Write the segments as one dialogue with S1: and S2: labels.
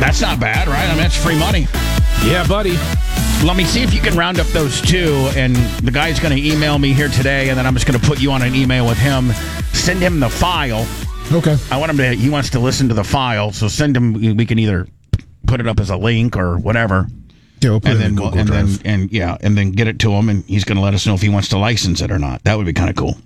S1: That's not bad, right? I mean, that's free money.
S2: Yeah, buddy.
S1: Let me see if you can round up those two, and the guy's going to email me here today, and then I'm just going to put you on an email with him. Send him the file.
S3: Okay.
S1: I want him to. He wants to listen to the file, so send him. We can either put it up as a link or whatever.
S3: Yeah, we'll put it in Google Drive.
S1: and then get it to him, and he's going to let us know if he wants to license it or not. That would be kind of cool.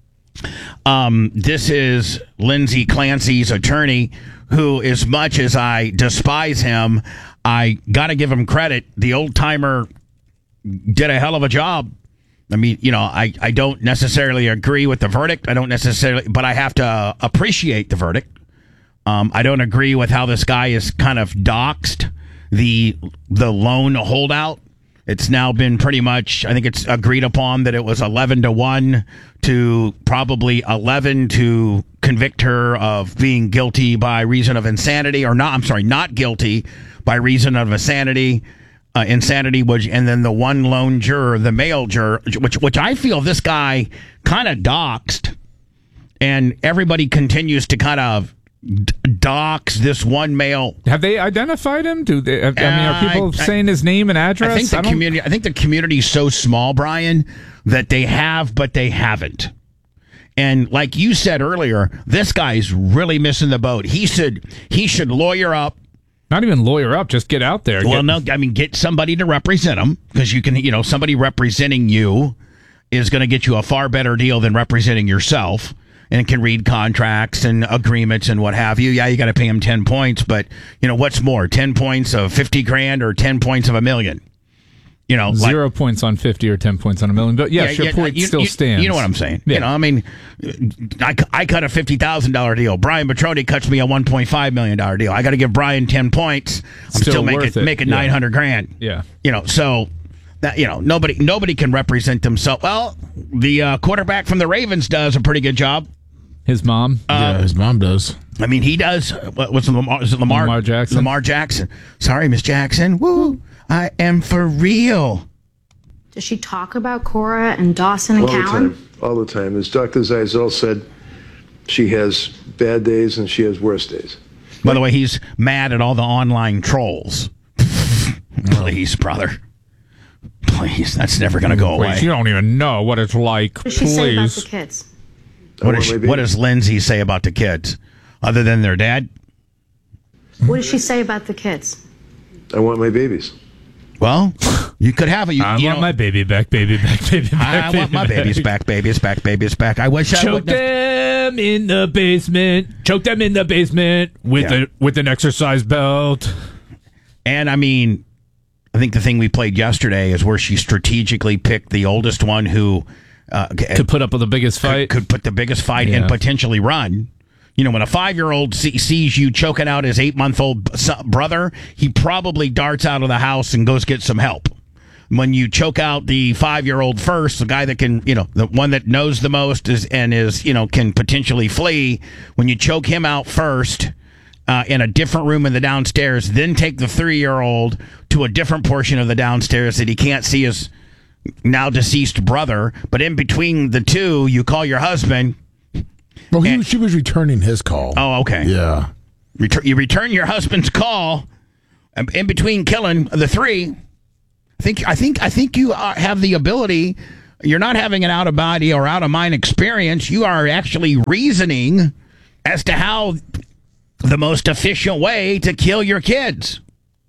S1: This is Lindsay Clancy's attorney, who, as much as I despise him, I got to give him credit. The old timer did a hell of a job. I mean, I don't necessarily agree with the verdict. But I have to appreciate the verdict. I don't agree with how this guy is kind of doxed the lone holdout. It's now been pretty much, I think it's agreed upon that it was 11-1 to probably 11 to convict her of being guilty by reason of insanity, or not, I'm sorry, not guilty by reason of insanity, and then the one lone juror, the male juror, which I feel this guy kind of doxed, and everybody continues to kind of dox this one male.
S2: Have they identified him? Are people saying his name and address?
S1: I think the community's so small, Brian, that they have, but they haven't. And like you said earlier, this guy's really missing the boat. He should lawyer up.
S2: Not even lawyer up, just get out there.
S1: Get somebody to represent him, because you can, somebody representing you is going to get you a far better deal than representing yourself, and can read contracts and agreements and what have you. Yeah, you got to pay him 10 points, but what's more, 10 points of $50,000 or 10 points of $1 million?
S2: 0 points on 50 or 10 points on $1 million. But your point still stands.
S1: You know what I'm saying?
S2: Yeah.
S1: I cut a $50,000 deal. Brian Petroni cuts me a $1.5 million deal. I got to give Brian 10 points. I'm still making $900,000.
S2: Yeah.
S1: So that nobody can represent themselves. Well, the quarterback from the Ravens does a pretty good job.
S2: His mom?
S3: His mom does.
S1: I mean, he does. What's Lamar? Is it Lamar?
S2: Lamar Jackson.
S1: Lamar Jackson. Sorry, Miss Jackson. Woo! I am for real.
S4: Does she talk about Cora and Dawson and Callan?
S5: All the time. As Dr. Zeisel said, she has bad days and she has worse days.
S1: By the way, he's mad at all the online trolls. Please, brother. Please, that's never going to go away.
S2: You don't even know what it's like.
S4: What does she say about the kids?
S1: What does Lindsay say about the kids, other than their dad?
S4: What does she say about the kids?
S5: I want my babies.
S1: Well, you could have
S2: I want my baby back, baby back, baby back.
S1: I want my babies back, babies back, babies back. I wish I would.
S2: Choke them in the basement. Choke them in the basement with an exercise belt.
S1: And I mean, I think the thing we played yesterday is where she strategically picked the oldest one who
S2: could put up with the biggest fight.
S1: Could put the biggest fight and potentially run. When a 5-year-old sees you choking out his 8-month-old brother, he probably darts out of the house and goes get some help. When you choke out the 5-year-old first, the guy that can, the one that knows the most can potentially flee. When you choke him out first in a different room in the downstairs, then take the 3-year-old to a different portion of the downstairs that he can't see his now deceased brother. But in between the two, you call your husband.
S3: Well, she was returning his call.
S1: Oh, okay.
S3: Yeah.
S1: You return your husband's call in between killing the 3. I think you have the ability. You're not having an out of body or out of mind experience. You are actually reasoning as to how the most efficient way to kill your kids.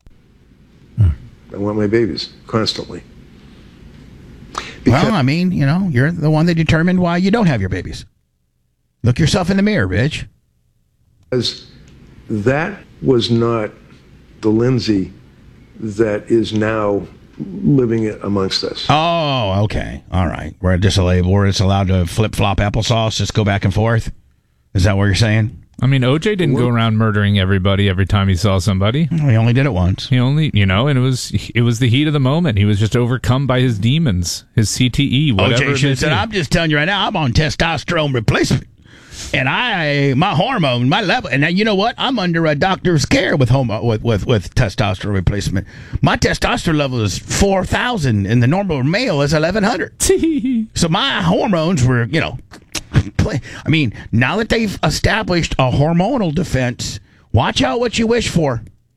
S5: I want my babies constantly.
S1: Well, I mean, you're the one that determined why you don't have your babies. Look yourself in the mirror, bitch.
S5: Because that was not the Lindsay that is now living amongst us.
S1: Oh, okay. All right. Where it's allowed to flip-flop applesauce, just go back and forth? Is that what you're saying?
S2: I mean, OJ didn't go around murdering everybody every time he saw somebody.
S1: He only did it once.
S2: He only, and it was the heat of the moment. He was just overcome by his demons, his CTE, whatever.
S1: OJ should have said, I'm just telling you right now, I'm on testosterone replacement. And my hormone, my level, and now you know what? I'm under a doctor's care with testosterone replacement. My testosterone level is 4,000, and the normal male is 1,100. So my hormones were, I mean, now that they've established a hormonal defense, watch out what you wish for.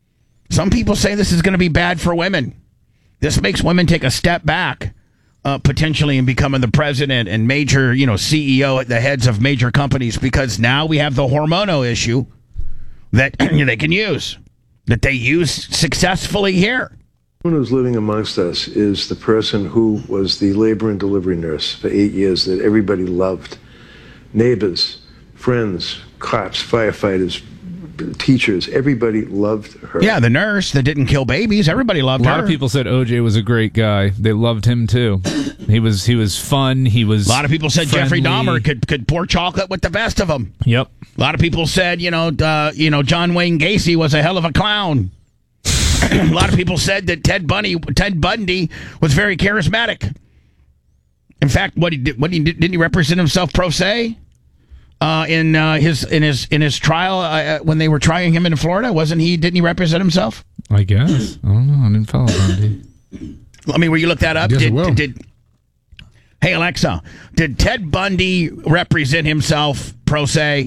S1: Some people say this is going to be bad for women. This makes women take a step back, potentially, in becoming the president and major, CEO at the heads of major companies, because now we have the hormonal issue that they can use, that they use successfully here.
S5: Someone who's living amongst us is the person who was the labor and delivery nurse for 8 years that everybody loved. Neighbors, friends, cops, firefighters, teachers, everybody loved her.
S1: Yeah, the nurse that didn't kill babies, everybody loved her.
S2: A lot of people said OJ was a great guy. They loved him too. He was fun. He was.
S1: A lot of people said
S2: friendly.
S1: Jeffrey Dahmer could pour chocolate with the best of them.
S2: Yep.
S1: A lot of people said, John Wayne Gacy was a hell of a clown. A lot of people said that Ted Bundy was very charismatic. In fact, didn't he represent himself pro se in his trial when they were trying him in Florida? Didn't he represent himself?
S2: I guess. I don't know. I didn't follow Bundy.
S1: I mean, will you look that up?
S3: Yes,
S1: Hey, Alexa, did Ted Bundy represent himself pro se?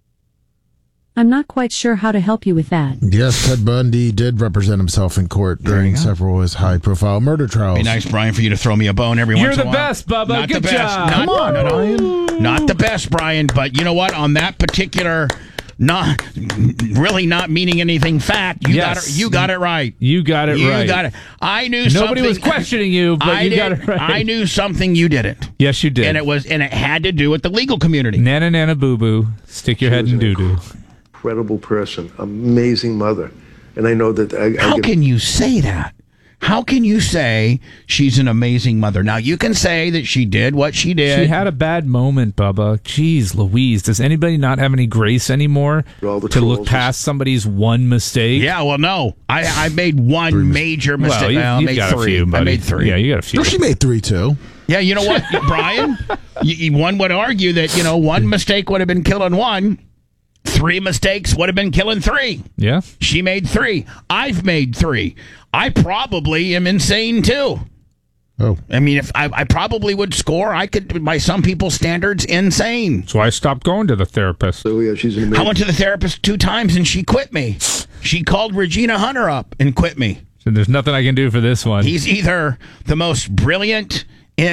S6: I'm not quite sure how to help you with that.
S3: Yes, Ted Bundy did represent himself in court during several of his high-profile murder trials.
S1: Be nice, Brian, for you to throw me a bone every once in a while.
S2: You're the best, Bubba.
S1: Not
S2: Good
S1: the best.
S2: job.
S1: Come on, Brian. Not the best, Brian, but you know what? On that particular, not meaning anything fact, you got it right.
S2: You got it right.
S1: You got it. I knew something.
S2: Nobody was questioning you, but you got it right.
S1: I knew something you didn't.
S2: Yes, you did.
S1: And it had to do with the legal community.
S2: Nana, nana, boo, boo. Stick your head in doo doo.
S5: Incredible person, amazing mother. And I know that
S1: How can you say that? How can you say she's an amazing mother? Now, you can say that she did what she did.
S2: She had a bad moment, Bubba. Jeez Louise. Does anybody not have any grace anymore to look past somebody's one mistake?
S1: Yeah, well, no. I made one major mistake.
S2: Well,
S1: I made
S2: got
S1: three.
S2: A few, buddy.
S1: I made three.
S2: Yeah, you got a few.
S3: No, she made 3 too.
S1: Yeah, you know what, Brian? One would argue that, one mistake would have been killing one. 3 mistakes would have been killing 3.
S2: Yeah.
S1: She made 3. I've made 3. I probably am insane too.
S3: Oh.
S1: I mean, if I probably would score, I could, by some people's standards, insane.
S2: So I stopped going to the therapist.
S5: So yeah, she's an amazing.
S1: I went to the therapist 2 times and she quit me. She called Regina Hunter up and quit me.
S2: So there's nothing I can do for this one.
S1: He's either the most brilliant,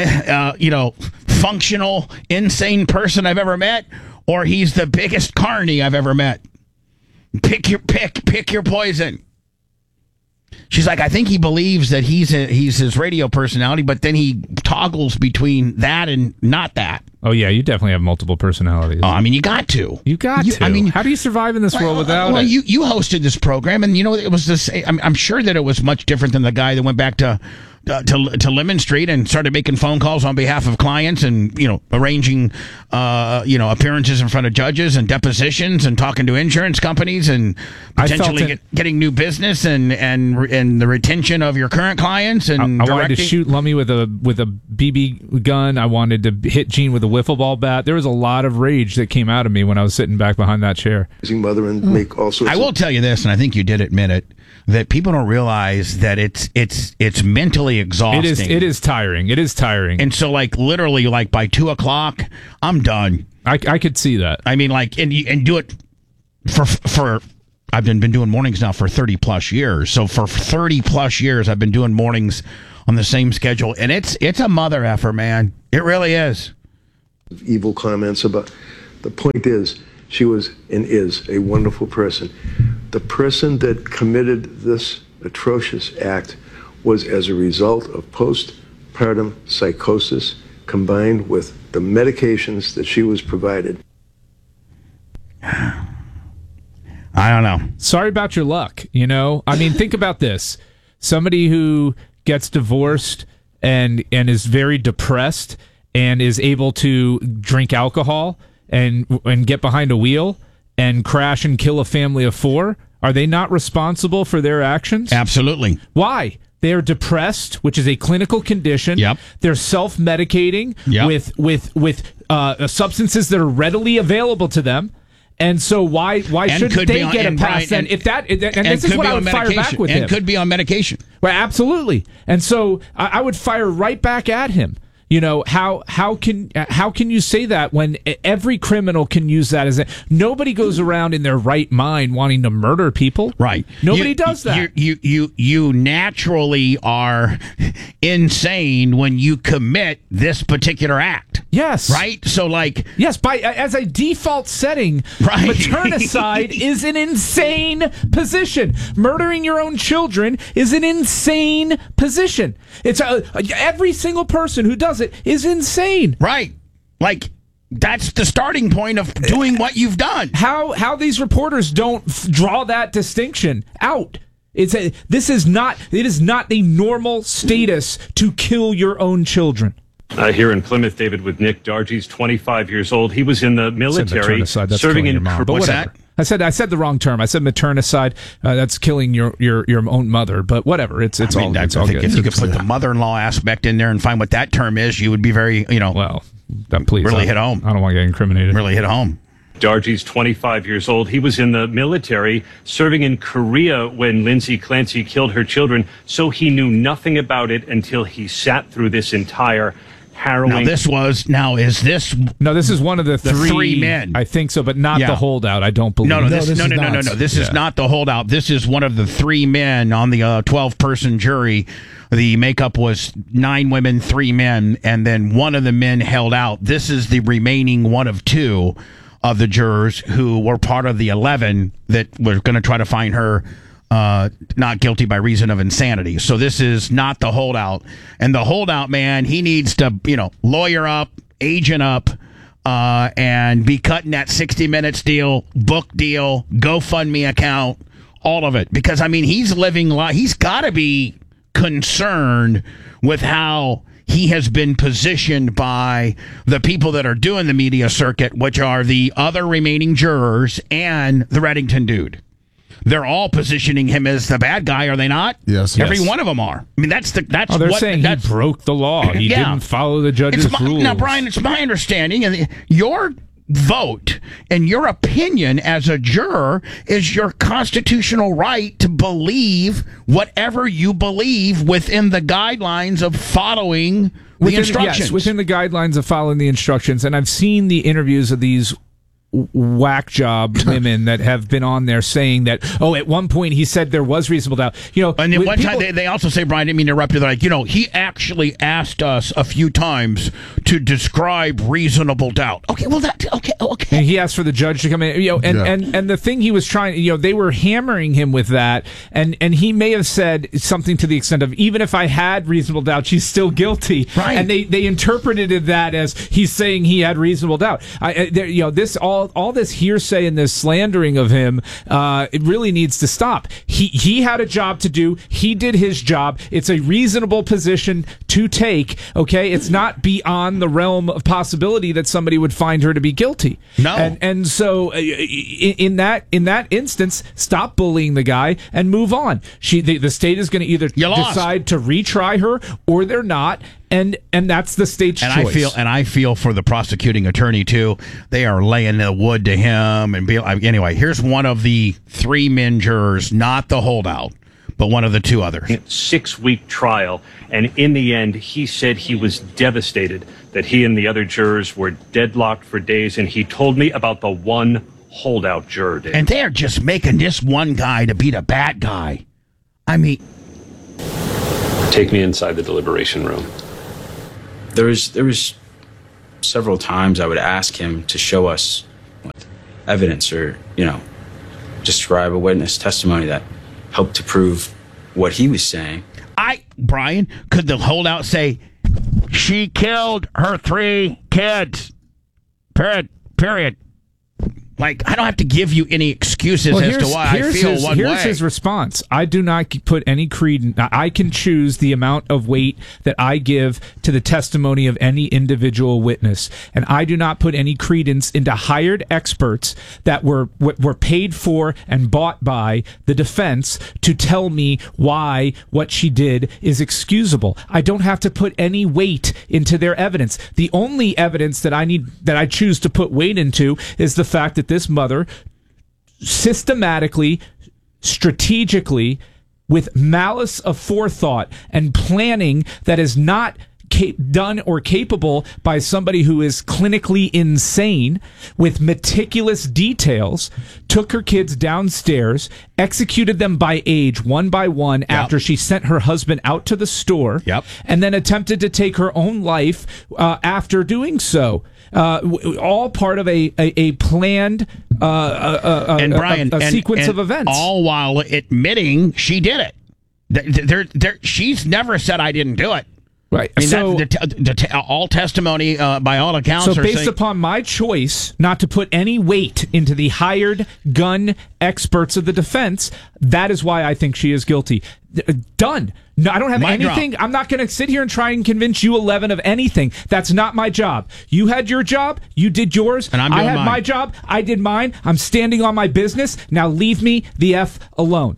S1: functional, insane person I've ever met, or he's the biggest carny I've ever met. Pick your poison. She's like, I think he believes that he's his radio personality, but then he toggles between that and not that.
S2: Oh, yeah, you definitely have multiple personalities.
S1: Oh, I mean, you got to.
S2: You got to.
S1: I mean,
S2: how do you survive in this world without it?
S1: You hosted this program, and it was the same. I'm sure that it was much different than the guy that went back to Lemon Street and started making phone calls on behalf of clients and arranging appearances in front of judges and depositions and talking to insurance companies and potentially getting new business and the retention of your current clients and
S2: I wanted to shoot Lummy with a BB gun. I wanted to hit Gene with a wiffle ball bat. There was a lot of rage that came out of me when I was sitting back behind that chair.
S5: Mother and make all sorts.
S1: I will tell you this, and I think you did admit it, that people don't realize that it's mentally exhausting.
S2: It is tiring. It is tiring.
S1: And so, literally, by 2:00, I'm done.
S2: I could see that.
S1: I mean, and do it for. I've been doing mornings now for 30 plus years. So for 30 plus years, I've been doing mornings on the same schedule, and it's a mother effer, man. It really is.
S5: Evil comments about. The point is, she was and is a wonderful person. The person that committed this atrocious act was as a result of postpartum psychosis combined with the medications that she was provided.
S1: I don't know.
S2: Sorry about your luck, I mean, think about this. Somebody who gets divorced and is very depressed and is able to drink alcohol and get behind a wheel and crash and kill a family of 4, are they not responsible for their actions?
S1: Absolutely.
S2: Why? They are depressed, which is a clinical condition.
S1: Yep.
S2: They're self-medicating with substances that are readily available to them. And so why shouldn't they get a pass then? If that and this is what I would fire back with him.
S1: And could be on medication.
S2: Well, absolutely. And so I would fire right back at him. You know, how can you say that when every criminal can use that as nobody goes around in their right mind wanting to murder people.
S1: Right.
S2: Nobody does that.
S1: You naturally are insane when you commit this particular act.
S2: Yes.
S1: Right? So
S2: yes, as a default setting,
S1: right.
S2: Maternicide is an insane position. Murdering your own children is an insane position. It's every single person who does it is insane.
S1: Right. That's the starting point of doing what you've done.
S2: How these reporters don't draw that distinction out. It is not a normal status to kill your own children.
S7: Here in Plymouth, David, with Nick Dargy's 25 years old. He was in the military, serving in
S2: Korea.
S1: What's that?
S2: I said the wrong term. I said maternicide. That's killing your own mother. But whatever. It's all good.
S1: If you could put the mother-in-law aspect in there and find what that term is, you would be very,
S2: Well, please.
S1: Really hit home.
S2: I don't want to get incriminated.
S1: Really hit home.
S7: Dargy's 25 years old. He was in the military, serving in Korea when Lindsay Clancy killed her children. So he knew nothing about it until he sat through this entire harrowing.
S1: This is one of the three men.
S2: I think so, but not the holdout. I don't believe.
S1: No. This is not the holdout. This is one of the three men on the 12-person jury. The makeup was 9 women, 3 men, and then one of the men held out. This is the remaining one of 2 of the jurors who were part of the 11 that were going to try to find her not guilty by reason of insanity. So this is not the holdout. And the holdout, man, he needs to, lawyer up, agent up, and be cutting that 60 Minutes deal, book deal, GoFundMe account, all of it. Because, he's he's got to be concerned with how he has been positioned by the people that are doing the media circuit, which are the other remaining jurors and the Reddington dude. They're all positioning him as the bad guy, are they not?
S3: Yes.
S1: Every one of them are. That's
S2: they're saying he broke the law. He didn't follow the judge's rules.
S1: Now, Brian, it's my understanding, and your vote and your opinion as a juror is your constitutional right to believe whatever you believe within the guidelines of following the instructions.
S2: Yes, within the guidelines of following the instructions. And I've seen the interviews of these whack job women that have been on there saying that, at one point he said there was reasonable doubt.
S1: And then one time they also say, Brian, I didn't mean to interrupt you, they're like, he actually asked us a few times to describe reasonable doubt. Okay, well, okay.
S2: And he asked for the judge to come in, and the thing he was trying, they were hammering him with that, and he may have said something to the extent of, even if I had reasonable doubt, she's still guilty.
S1: Right.
S2: And they interpreted that as he's saying he had reasonable doubt. All this hearsay and this slandering of him, it really needs to stop. He had a job to do. He did his job. It's a reasonable position to take. Okay, it's not beyond the realm of possibility that somebody would find her to be guilty.
S1: No,
S2: and so in that instance, stop bullying the guy and move on. The state is going to either decide to retry her or they're not. And that's the state's choice.
S1: I feel for the prosecuting attorney too. They are laying the wood to him. Anyway, here's one of the 3 men jurors, not the holdout, but one of the 2 others.
S7: 6-week trial, and in the end, he said he was devastated that he and the other jurors were deadlocked for days, and he told me about the one holdout juror. Dave.
S1: And they're just making this one guy to be the bad guy.
S7: Take me inside the deliberation room.
S8: There was several times I would ask him to show us evidence or, describe a witness testimony that helped to prove what he was saying.
S1: Brian, could the holdout say, she killed her 3 kids? Period. I don't have to give you any excuses as to why I feel one way.
S2: Here's his response. I do not put any credence. I can choose the amount of weight that I give to the testimony of any individual witness. And I do not put any credence into hired experts that were paid for and bought by the defense to tell me why what she did is excusable. I don't have to put any weight into their evidence. The only evidence that I choose to put weight into is the fact that this mother systematically, strategically, with malice of forethought and planning that is not done or capable by somebody who is clinically insane with meticulous details, took her kids downstairs, executed them by age one by one after she sent her husband out to the store, and then attempted to take her own life after doing so. All part of a planned
S1: and Brian,
S2: sequence of events.
S1: All while admitting she did it. She's never said I didn't do it.
S2: Right.
S1: I mean,
S2: so
S1: all testimony by all accounts.
S2: So based upon my choice not to put any weight into the hired gun experts of the defense, that is why I think she is guilty. Done. No, I don't have anything. I'm not going to sit here and try and convince you 11 of anything. That's not my job. You had your job. You did yours.
S1: And I
S2: had my job. I did mine. I'm standing on my business. Now leave me the F alone.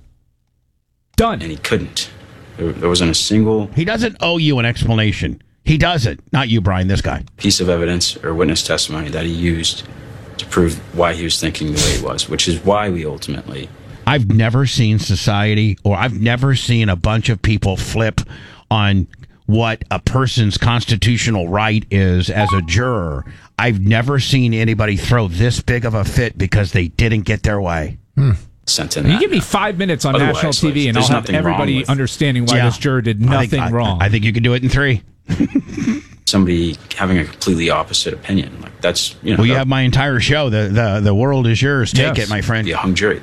S2: Done.
S8: And he couldn't. There wasn't a single...
S1: He doesn't owe you an explanation. He doesn't. Not you, Brian, this guy.
S8: ...piece of evidence or witness testimony that he used to prove why he was thinking the way he was, which is why we ultimately...
S1: I've never seen society, or I've never seen a bunch of people flip on what a person's constitutional right is as a juror. I've never seen anybody throw this big of a fit because they didn't get their way.
S2: You give me 5 minutes on national TV and I'll have everybody understanding why this juror did nothing wrong.
S1: I think you can do it in 3.
S8: Somebody having a completely opposite opinion. Like that's, you know.
S1: Well, you have my entire show. The world is yours. Take it, my friend.
S8: The hung jury.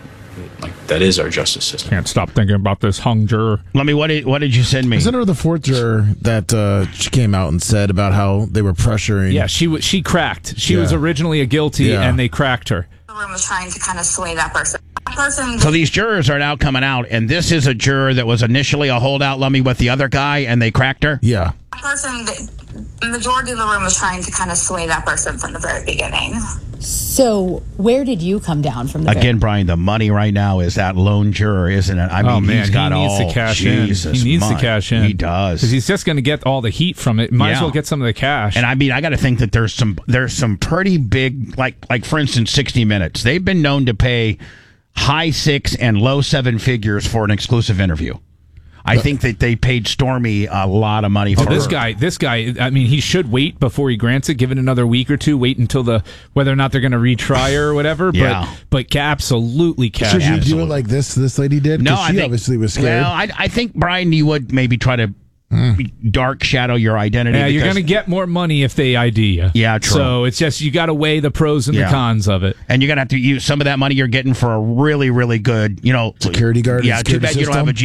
S8: That is our justice system.
S2: Can't stop thinking about this hung juror.
S1: Let me. What did you send me?
S3: Isn't there the 4th juror that she came out and said about how they were pressuring?
S2: Yeah, she cracked. She was originally a guilty, and they cracked her.
S9: The room was trying to kind of sway that person.
S1: So these jurors are now coming out, and this is a juror that was initially a holdout Lummy with the other guy, and they cracked her?
S3: Yeah.
S9: The majority of the room was trying to kind of sway that person from the very beginning.
S10: So where did you come down from the
S1: Again, Brian, the money right now is that lone juror, isn't it? I mean,
S2: man,
S1: he's got
S2: he needs to cash in. He needs to cash in.
S1: He does.
S2: Because he's just going to get all the heat from it. Might as well get some of the cash.
S1: And I mean, I got to think that there's some pretty big, like for instance, 60 Minutes. They've been known to pay high 6 and low 7 figures for an exclusive interview. I think that they paid Stormy a lot of money for
S2: this guy. I mean, he should wait before he grants it. Give it another week or two. Wait until whether or not they're going to retry her or whatever. But absolutely cash.
S3: Should you do it like this lady did?
S1: No,
S3: she obviously was scared.
S1: Well, I think Brian, you would maybe try to dark shadow your identity.
S2: Yeah, you're going to get more money if they ID you.
S1: Yeah, true.
S2: So it's just you got to weigh the pros and the cons of it.
S1: And you're going to have to use some of that money you're getting for a really, really good,
S3: security guard.
S1: Yeah, too bad you don't have a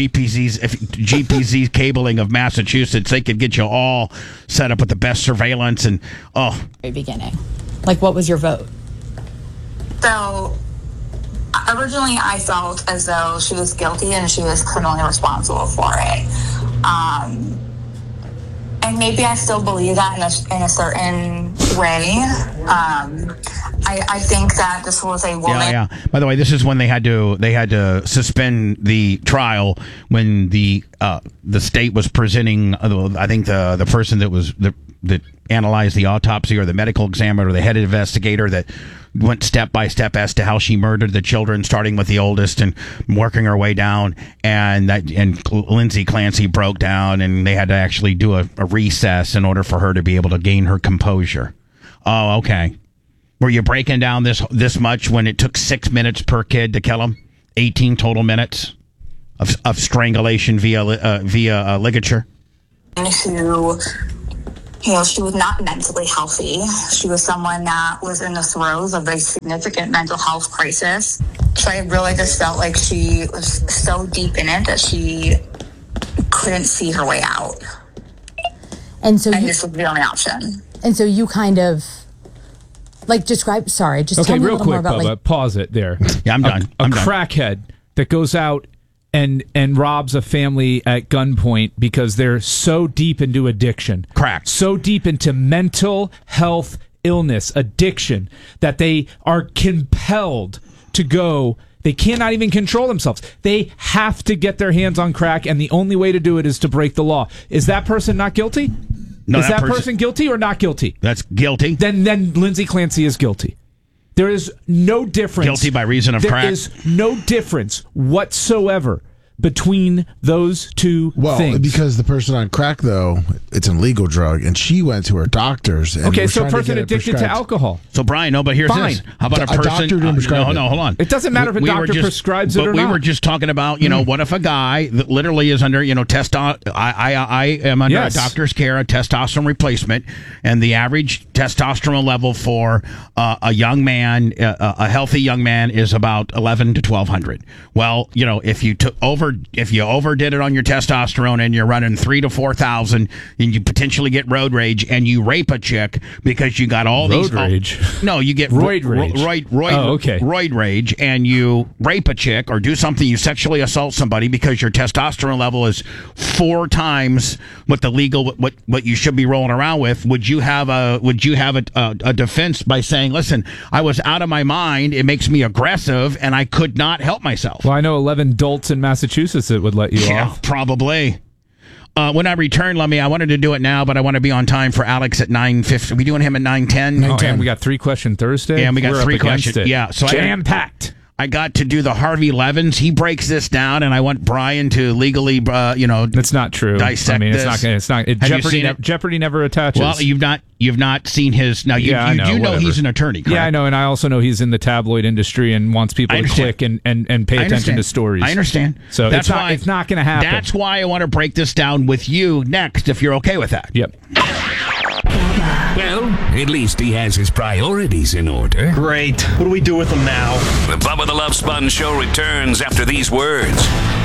S1: GPZ cabling of Massachusetts. They could get you all set up with the best surveillance and
S10: very beginning. Like, what was your vote?
S9: So originally I felt as though she was guilty and she was criminally responsible for it. And maybe I still believe that in a certain way. I think that this was a woman.
S1: Yeah. By the way, this is when they had to suspend the trial when the state was presenting. I think the person that analyzed the autopsy or the medical examiner or the head investigator that went step by step as to how she murdered the children, starting with the oldest and working her way down, and Lindsay Clancy broke down, and they had to actually do a recess in order for her to be able to gain her composure. Oh, okay. Were you breaking down this much when it took 6 minutes per kid to kill him? 18 total minutes of strangulation via ligature?
S9: Who, she was not mentally healthy. She was someone that was in the throes of a significant mental health crisis. So I really just felt like she was so deep in it that she couldn't see her way out.
S10: And so
S9: this was the only option.
S10: And so you kind of describe. Sorry, just tell me a little more about.
S2: Bubba, pause it there.
S1: Yeah, I'm done.
S2: A crackhead that goes out and robs a family at gunpoint because they're so deep into addiction.
S1: Crack.
S2: So deep into mental health illness, addiction, that they are compelled to go. They cannot even control themselves. They have to get their hands on crack, and the only way to do it is to break the law. Is that person not guilty?
S1: No,
S2: is that person guilty or not guilty?
S1: That's guilty.
S2: Then Lindsay Clancy is guilty. There is no difference.
S1: Guilty by reason of crack.
S2: There is no difference whatsoever between those two things?
S3: Because the person on crack, though, it's an illegal drug, and she went to her doctors. And
S2: Okay, so a person addicted to alcohol.
S1: So, Brian, no, but here's this. How about a person?
S3: doctor didn't prescribe it.
S1: No, hold on.
S2: It doesn't matter if a doctor prescribes it or not.
S1: But we were just talking about, what if a guy that literally is under, I am under a doctor's care, a testosterone replacement, and the average testosterone level for a young man, a healthy young man, is about 11 to 1200. Well, if you overdid it on your testosterone and you're running 3,000 to 4,000, and you potentially get road rage, and you rape a chick because you got all these
S2: road rage.
S1: No, you get
S2: roid rage.
S1: Roid rage, and you rape a chick or do something, you sexually assault somebody because your testosterone level is 4 times what the legal what you should be rolling around with. Would you have a defense by saying, listen, I was out of my mind, it makes me aggressive, and I could not help myself?
S2: Well, I know 11 dolts in Massachusetts that would let you off.
S1: Probably. When I return, Lummy, I wanted to do it now, but I want to be on time for Alex at 9:50. Are we doing him at 9:10?
S2: Oh, and we got 3-question Thursday?
S1: Yeah, we got 3 questions. Yeah, so
S2: jam-packed.
S1: I got to do the Harvey Levins. He breaks this down, and I want Brian to legally,
S2: It's not true.
S1: Dissect
S2: it's not. Jeopardy never attaches.
S1: Well, you've not seen his. Now you do know he's an attorney, correct?
S2: Yeah, I know, and I also know he's in the tabloid industry and wants people to click and pay attention to stories.
S1: I understand.
S2: So that's why it's not going to happen.
S1: That's why I want to break this down with you next, if you're okay with that.
S2: Yep.
S11: Well, at least he has his priorities in order.
S12: Great. What do we do with him now?
S11: The Bubba the Love Sponge Show returns after these words.